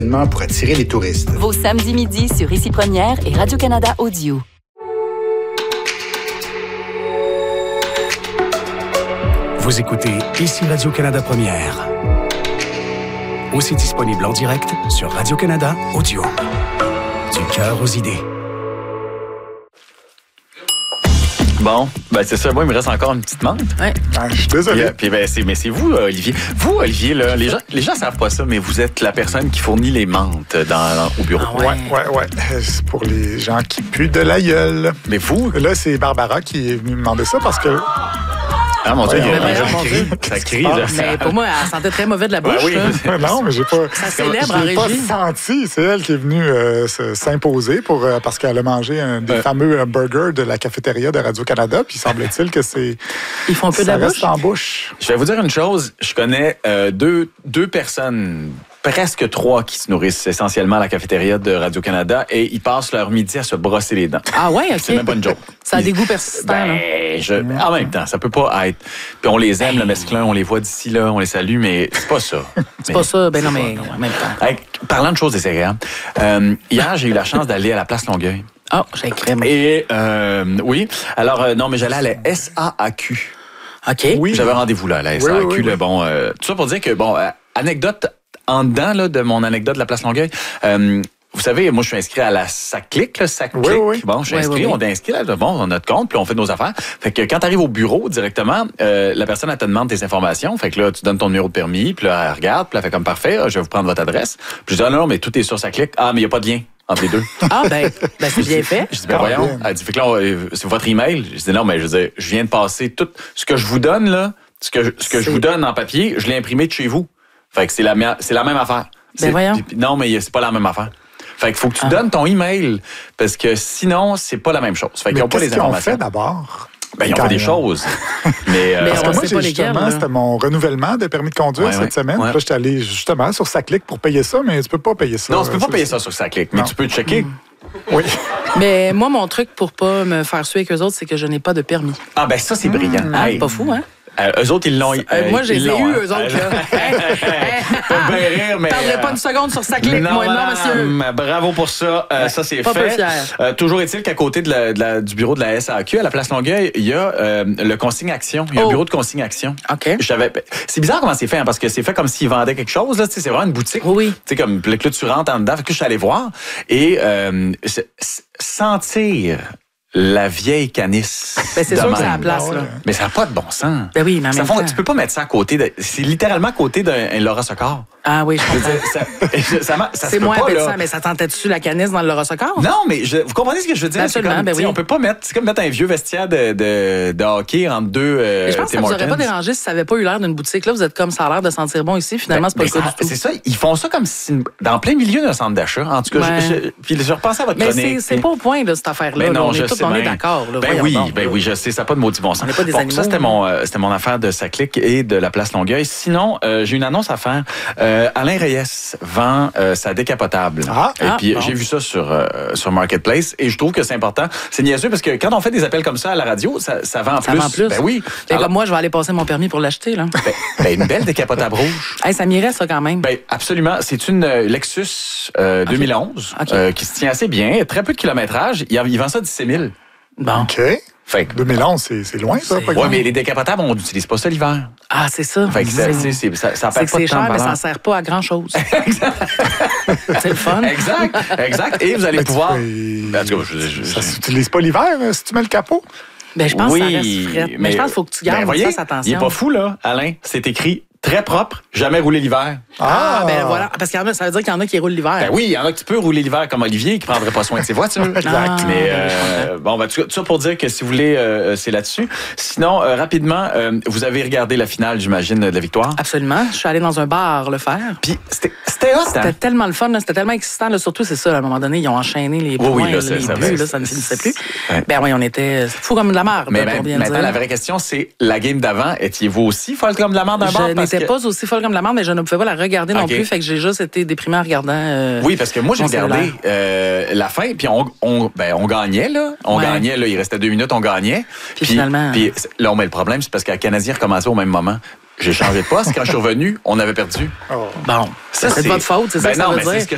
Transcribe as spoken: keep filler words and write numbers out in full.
Pour attirer les touristes. Vos samedis midi sur Ici Première et Radio-Canada Audio. Vous écoutez Ici Radio-Canada Première. Aussi disponible en direct sur Radio-Canada Audio. Du cœur aux idées. Bon, ben c'est ça. Moi, il me reste encore une petite menthe. Ouais. Ah, je suis désolé. Puis, puis ben, c'est, mais c'est vous, Olivier. Vous, Olivier, là, les gens, les gens savent pas ça, mais vous êtes la personne qui fournit les menthes dans, dans, au bureau. Ah ouais. Ouais, ouais, ouais. C'est pour les gens qui puent de la gueule. Mais vous... Là, c'est Barbara qui est venue me demander ça parce que... Ah, mon Dieu, Ouais, il y a mais des gens mon qui Dieu. crient. Ça crie, là. Mais pour moi, elle sentait très mauvais de la bouche. Ouais, oui. là. Non, mais j'ai pas... Ça célèbre je l'ai en pas régie. senti. C'est elle qui est venue euh, se- s'imposer pour, euh, parce qu'elle a mangé un des Ouais. fameux euh, burgers de la cafétéria de Radio-Canada. Puis semble-t-il que c'est... Ils font un peu de ça la reste bouche. en bouche. Je vais vous dire une chose. Je connais euh, deux, deux personnes, presque trois, qui se nourrissent essentiellement à la cafétéria de Radio-Canada et ils passent leur midi à se brosser les dents. Ah ouais, OK. C'est même pas une joke. Ça a des goûts persistants. là. Ben, je, en même temps, ça peut pas être. Puis on les aime, le mesclun, on les voit d'ici, là, on les salue, mais c'est pas ça. C'est pas ça. Ben non, mais en même temps. Hey, parlant de choses désagréables, euh, hier, j'ai eu la chance d'aller à la place Longueuil. Ah, j'ai écrit. Et, euh, oui, alors, euh, non, mais j'allais à la S A A Q. OK. Oui. J'avais rendez-vous là, à la S A A Q. Oui, oui, oui, là, oui. bon, euh, tout ça pour dire que, bon, euh, anecdote en dedans là, de mon anecdote de la place Longueuil. Euh, Vous savez, moi, je suis inscrit à la SACLIC, là, SACLIC. Oui, oui. Bon, je suis Oui, inscrit, oui, oui. on est inscrit, là, bon, on a notre compte, puis on fait nos affaires. Fait que quand tu arrives au bureau directement, euh, la personne, elle te demande tes informations. Fait que là, tu donnes ton numéro de permis, puis là, elle regarde, puis elle fait comme parfait, je vais vous prendre votre adresse. Puis je dis, ah non, mais tout est sur SACLIC. Ah, mais il n'y a pas de lien entre les deux. Ah, ben, ben c'est bien fait. Je dis, ben voyons. Elle dit, fait que là, on- c'est votre email. Je dis, non, mais je veux dire, je viens de passer tout ce que je vous donne, là, ce que, je- ce que je C'est- vous donne en papier, je l'ai imprimé de chez vous. Fait que c'est la, mea- c'est la même affaire. Ben C'est- voyons. puis- puis non, mais c'est pas la même affaire. Fait qu'il faut que tu Ah. donnes ton email, parce que sinon, c'est pas la même chose. Fait qu'ils Mais n'ont pas qu'est-ce les qu'ils ont informations. fait d'abord? Ben, ils ont Quand fait des même. choses. mais, euh, Mais Parce on que moi, sait j'ai pas lesquels, justement, là. c'était mon renouvellement de permis de conduire Ouais, cette ouais. semaine. Ouais. Puis là, j'étais allé justement sur SACLIC pour payer ça, mais tu peux pas payer ça. non, tu peux euh, pas sur- payer ça sur SACLIC, mais Non. tu peux checker. Oui. Mais moi, mon truc pour pas me faire suer avec eux autres, c'est que je n'ai pas de permis. Ah, ben ça, c'est brillant. Hein? Hey. Pas fou, hein? Euh, eux autres, ils l'ont. Euh, moi, je les ils ai l'ont, eus, hein. eux autres, là. Pas bien rire, mais. Je perdrai pas euh, une seconde sur sa clique, non, moi, non, monsieur. madame, bravo pour ça. Euh, ça, c'est pas peu fait. fier. Euh, toujours est-il qu'à côté de la- de la- du bureau de la S A A Q, à la place Longueuil, il y a euh, le consigne action. Il y a Oh. un bureau de consigne action. OK. J'avais- C'est bizarre comment c'est fait, hein, parce que c'est fait comme s'ils vendaient quelque chose. Là, tu sais, c'est vraiment une boutique. Oui, oui. Tu sais, comme puis là, tu rentres en dedans. Fait que je suis allé voir. Et euh, c'est- c'est- sentir la vieille canisse. Ben, c'est de sûr que c'est même. à la place, Ah ouais. là. Mais ça n'a pas de bon sens. Ben oui, mais en Ça même fond- temps. Tu peux pas mettre ça à côté de. C'est littéralement à côté d'un Laura Socor. Ah oui, je Je veux comprends. dire, ça, ça, ça se C'est peut moins pas, là. appétissant, mais ça tentait-tu la canisse dans le Laura-Socor? Non, mais je, vous comprenez ce que je veux dire? C'est Absolument, comme, ben tu sais, oui. On peut pas mettre, c'est comme mettre un vieux vestiaire de, de, de hockey entre deux euh, Mais je pense que ça Tim vous aurait pas Hortons. dérangé si ça avait pas eu l'air d'une boutique. Là, vous êtes comme ça a l'air de sentir bon ici. Finalement, c'est pas Mais le cas ça- du tout. C'est ça, ils font ça comme si, dans plein milieu d'un centre d'achat. En tout cas, Ouais. je, je, puis je repensais à votre Mais chronique. c'est- c'est pas au point, là, cette affaire-là. Ben là. non, on je est, tous- sais on est bien. d'accord. là. Ben Voyons oui, donc, ben là. oui, je sais, ça n'a pas de maudit bon sens. On n'est pas des Bon, animaux. ça, c'était mon, euh, c'était mon affaire de SACLIC et de la place Longueuil. Sinon, euh, j'ai une annonce à faire. Euh, Alain Reyes vend euh, sa décapotable. Ah. et Ah, puis, bon. j'ai vu ça sur, euh, sur Marketplace et je trouve que c'est important. C'est niaiseux parce que quand on fait des appels comme ça à la radio, ça, ça vend Ça plus. vend plus. Ben oui. Fait Alors, comme moi, je vais aller passer mon permis pour l'acheter. là. ben, ben, une belle décapotable rouge. Hey, ça m'irait, ça, quand même. Ben, absolument. C'est une euh, Lexus euh, deux mille onze OK. euh, qui se tient assez bien. Très peu de kilométrage. Il, il vend ça dix-sept mille. Bon. OK. Fait que, deux mille onze, c'est c'est loin, ça, C'est- pas ouais, mais les décapotables, on n'utilise pas ça l'hiver. Ah, c'est ça. Fait que ça, C'est- tu sais, c'est- ça, ça c'est perd que pas de c'est temps cher, de mais ça valeur. ne sert pas à grand-chose. C'est le fun. Exact, exact. Et vous allez Mais tu pouvoir. peux- En tout cas, je- je- Ça je- s'utilise pas l'hiver, euh, si tu mets le capot? Ben, je pense oui, que ça reste frette. Mais, je pense qu'il faut que tu gardes ben, voyez, ça, attention. il est pas fou, là, Alain. C'est écrit très propre, jamais roulé l'hiver. Ah, ben voilà. Parce qu'il y en a, ça veut dire qu'il y en a qui roulent l'hiver. Ben oui, il y en a que tu peux rouler l'hiver comme Olivier qui prendrait pas soin de ses voitures. Exact. Mais Ah, euh, bon, ben, tout tout ça pour dire que si vous voulez, euh, c'est là-dessus. Sinon, euh, rapidement, euh, vous avez regardé la finale, j'imagine, de la victoire. Absolument. Je suis allée dans un bar le faire. Puis c'était c'était hot, hein? C'était tellement le fun, là, c'était tellement excitant. Là, surtout, c'est ça, à un moment donné, ils ont enchaîné les points, oui, là, là, ça- les ça buts, va. là, ça ne finissait plus. Ouais. Ben oui, on était c'est fou comme de la merde, Mais pour ben, bien maintenant, dire. la vraie question, c'est la game d'avant, étiez-vous aussi folle comme de la merde d'un bar? Je Parce n'étais que- pas aussi folle comme la merde, mais je ne pouvais pas la regarder non OK. plus. Fait que j'ai juste été déprimée en regardant. euh, Oui, parce que moi, j'ai mon regardé cellulaire. euh, la fin, puis on, on, ben, on gagnait, là. On Ouais. gagnait, là. Il restait deux minutes, on gagnait. Puis finalement- Puis là, on met le problème, c'est parce que le Canadien recommençait au même moment. J'ai changé de poste. Quand je suis revenu, on avait perdu. Oh. Bon, Ça, c'est de votre faute, c'est ça ben que ça non, veut mais dire. c'est ce que